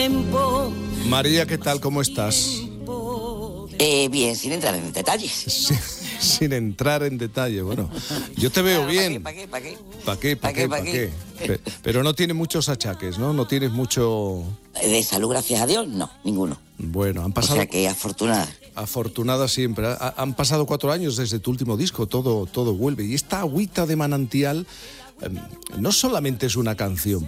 tiempo. María, ¿qué tal? ¿Cómo estás? Bien, sin entrar en detalles. Sí, sin entrar en detalle, bueno, yo te veo bien. ¿Para qué? ¿Para qué? Pero no tienes muchos achaques, ¿no? No tienes mucho... De salud, gracias a Dios, no, ninguno. Bueno, han pasado... O sea que afortunada. Afortunada siempre. Han pasado 4 años desde tu último disco, todo vuelve. Y esta agüita de manantial no solamente es una canción,